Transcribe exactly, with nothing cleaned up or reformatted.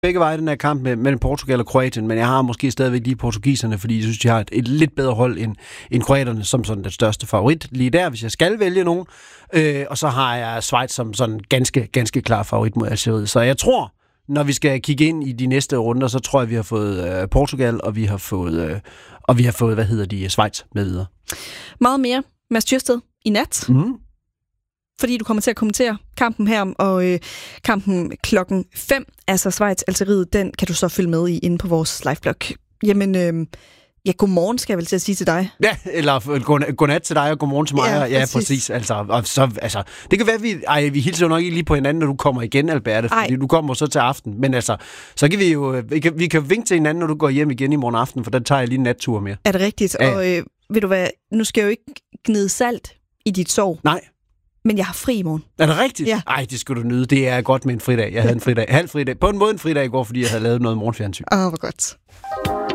begge veje den her kamp med, mellem Portugal og Kroatien, men jeg har måske stadigvæk lige portugiserne, fordi jeg synes, de har et, et lidt bedre hold end, end kroaterne, som sådan den største favorit. Lige der, hvis jeg skal vælge nogen. Øh, og så har jeg Schweiz som sådan ganske, ganske klar favorit mod Algeriet. Så jeg tror, når vi skal kigge ind i de næste runder, så tror jeg, vi har fået øh, Portugal, og vi har fået, øh, og vi har fået, hvad hedder de, Schweiz med videre. Meget mere, Mads Thyrsted, i nat. Mm. Fordi du kommer til at kommentere kampen her, og øh, kampen klokken fem, altså Schweiz-Algeriet, den kan du så følge med i inde på vores liveblog. Jamen, øh, ja, godmorgen skal jeg vel til at sige til dig. Ja, eller god, godnat til dig, og godmorgen til mig. Ja, ja præcis. præcis. Altså, og så, altså, det kan være, at vi, ej, vi hilser jo nok ikke lige på hinanden, når du kommer igen, Alberte, fordi ej. Du kommer så til aften. Men altså, så kan vi jo, vi kan, vi kan vinke til hinanden, når du går hjem igen i morgen aften, for der tager jeg lige en nattur med. Er det rigtigt? Ja. Og øh, ved du hvad, nu skal jeg jo ikke gnide salt i dit sov. Nej. Men jeg har fri i morgen. Er det rigtigt? Ja. Ej, det skulle du nyde. Det er godt med en fridag. Jeg havde en fridag. Halv fridag. På en måde en fridag i går, fordi jeg havde lavet noget morgenfjernsyn. Åh, oh, hvor godt.